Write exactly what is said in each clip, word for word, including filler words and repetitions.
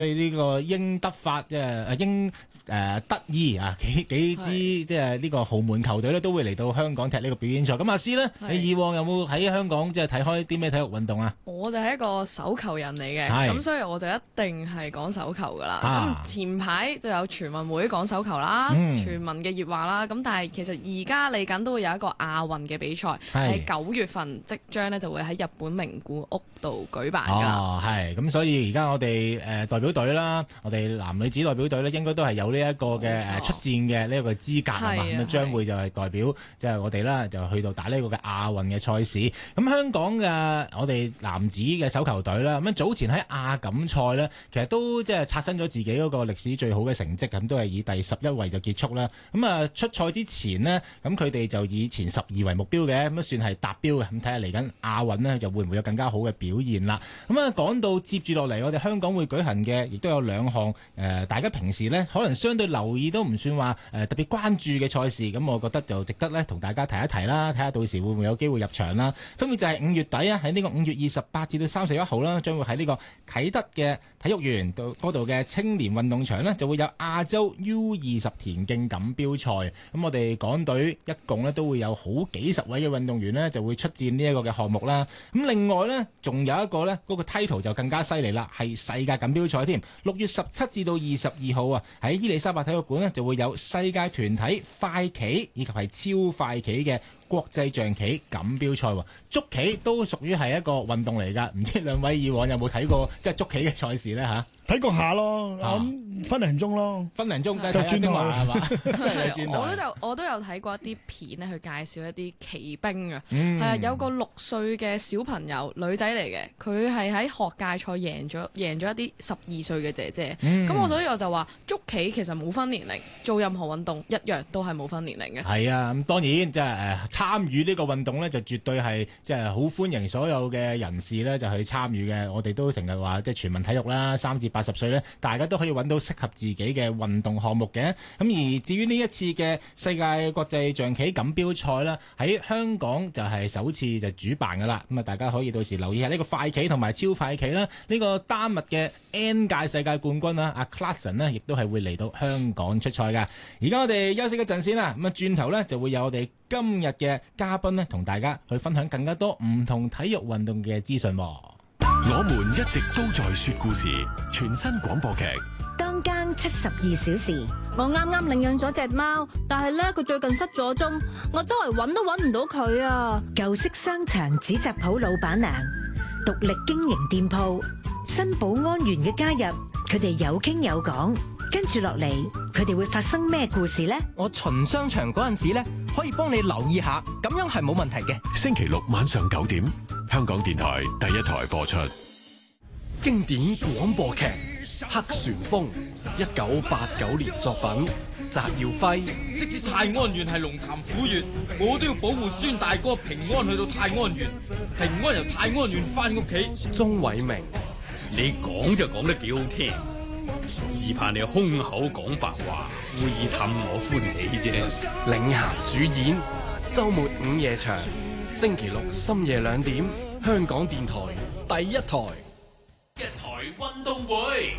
所以呢個英德法即係英誒、呃、德意啊幾幾支即係呢個豪門球隊咧都會嚟到香港踢呢個表演賽。咁阿師呢，你以往有冇喺香港即係睇開啲咩體育運動啊？ 我就係一個手球人嚟嘅，咁所以我就一定係講手球噶啦。咁、啊、前排就有全運會講手球啦，嗯、全民嘅熱話啦。咁但係其實而家嚟緊都會有一個亞運嘅比賽，喺九月份即將呢就會喺日本名古屋度舉辦噶啦。 哦，係咁，所以而家我哋誒、呃、代表隊啦，我哋男女子代表隊咧，應該都係有呢一個嘅誒出戰嘅呢一個資格啊嘛，咁啊將會就係代表即係、就是、我哋啦，就去到打呢個嘅亞運嘅賽事。咁香港嘅我哋男子嘅手球隊啦，咁早前喺亞錦賽咧，其實都即係刷新咗自己嗰個歷史最好嘅成績，咁都係以第十一位就結束啦。咁啊出賽之前呢，咁佢哋就以前十二為目標嘅，咁都算係達標嘅。咁睇下嚟緊亞運呢，就會唔會有更加好嘅表現啦。咁啊講到接住落嚟，我哋香港會舉行嘅，亦都有兩項誒，大家平時呢可能相對留意都唔算話誒特別關注嘅賽事，咁我覺得就值得呢同大家提一提啦，睇下到時會唔會有機會入場啦。分別就係五月底啊，喺呢個五月二十八至到三十一號啦，將會喺呢個啟德嘅體育園到嗰度嘅青年運動場呢，就會有亞洲 U 二十田徑錦標賽。咁我哋港隊一共呢都會有好幾十位嘅運動員呢，就會出戰呢一個嘅項目啦。咁另外呢，仲有一個呢，嗰個 title 就更加犀利啦，係世界錦標賽添。六月十七至到二十二號啊，喺伊利沙伯體育館呢，就會有世界團體快棋以及係超快棋嘅國際象棋錦標賽。捉棋都屬於係一個運動嚟㗎，唔知兩位以往有冇睇過即係捉棋嘅賽事呢？嚇？ 睇過下咯，咁、啊、分零鐘咯， 分零鐘就轉頭係嘛？ 我都有我都有睇過一啲片咧，去介紹一啲騎兵啊，係、 嗯、 啊，有個六歲嘅小朋友，女仔嚟嘅，佢係喺學界賽贏咗贏咗一啲十二歲嘅姐姐。咁、嗯、我所以我就話捉棋其實冇分年齡，做任何運動一樣都係冇分年齡嘅。 係啊，咁當然即係誒參與呢個運動咧，就絕對係即係好歡迎所有嘅人士咧就去參與嘅。我哋都成日話即係全民體育啦，三至八十歲咧，大家都可以揾到適合自己嘅運動項目嘅。咁而至於呢一次嘅世界國際象棋錦標賽啦，喺香港就係首次就主辦噶啦。咁啊，大家可以到時留意下呢個快棋同埋超快棋啦。呢、這個丹麥嘅 N 屆世界冠軍啊，阿 Clarkson 呢，亦都係會嚟到香港出賽噶。而家我哋休息一陣先啦。咁啊，轉頭呢，就會有我哋今日嘅嘉賓呢，同大家去分享更加多唔同體育運動嘅資訊。 我們一直都在說故事，全新廣播劇《 當更七十二小時》。 我啱啱領養咗隻貓，但係咧佢最近失咗蹤，我周圍揾都揾唔到佢啊！ 舊式商場紙紮鋪老闆娘，獨立經營店鋪，新保安員嘅加入，佢哋有傾有講。跟住落嚟，佢哋會發生咩故事呢？ 我巡商場嗰陣時咧，可以幫你留意下，咁樣係冇問題嘅。 星期六晚上九點，香港電台第一台播出經典廣播劇《黑旋風》，一九八九年作品，翟耀輝。 即使泰安縣係龍潭虎穴，我都要保護孫大哥平安去到泰安縣，平安由泰安縣翻屋企。 鍾偉明， 你講就講得幾好聽，只怕你空口講白話，故意氹我歡喜啫。 領銜主演，周末午夜場，星期六深夜兩點，香港電台第一台。 一台運動會。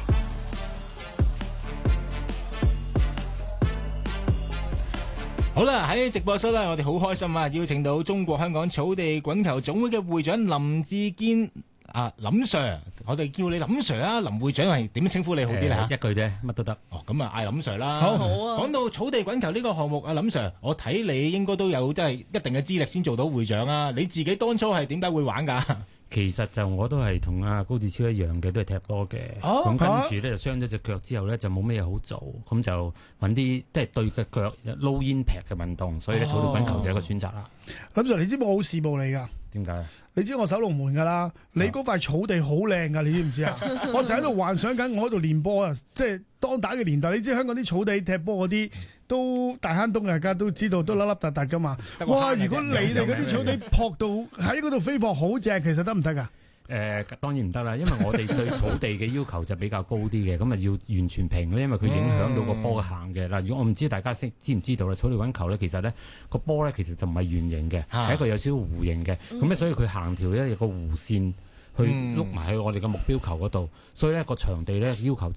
好啦，喺直播室咧，我哋好開心啊！邀請到中國香港草地滾球總會嘅會長林志堅啊，林 Sir， 我哋叫你林 Sir 啊，林會長係點樣稱呼你好啲咧？ 一句啫，乜都得。 哦，咁啊，嗌林 Sir 啦。 好，好啊。講到草地滾球呢個項目啊，林 Sir， 我睇你應該都有即係一定嘅資歷先做到會長啊！你自己當初係點解會玩㗎？ 其實就我都係同阿高志超一樣嘅，都係踢波嘅。咁、哦、跟住咧就傷咗隻腳之後咧就冇咩嘢好做，咁就揾啲即係對嘅腳 low impact 嘅運動，所以咧草地滾球就係一個選擇啦。 林 Sir， 你知冇我好羨慕你㗎？ 點解？你知我守龍門㗎啦，你嗰塊草地好靚㗎，你知唔知啊？我成日喺度幻想緊，我喺度練波啊，即係當打嘅年代，你知香港啲草地踢波嗰啲都大坑東，大家都知道都粒粒突突㗎嘛。哇！如果你哋嗰啲草地撲到喺嗰度飛撲好正，其實得唔得㗎？ 誒、呃、當然唔得啦，因為我哋對草地嘅要求就比較高啲嘅，咁啊要完全平咧，因為佢影響到個波行嘅。嗱、嗯，如果我唔知大家識知唔知道啦，草地滾球咧，其實咧個波咧其實就唔係圓形嘅，係、啊、一個有少少弧形嘅，咁、嗯、咧所以佢行條咧有個弧線去碌埋去我哋嘅目標球嗰度，所以咧個場地咧要求。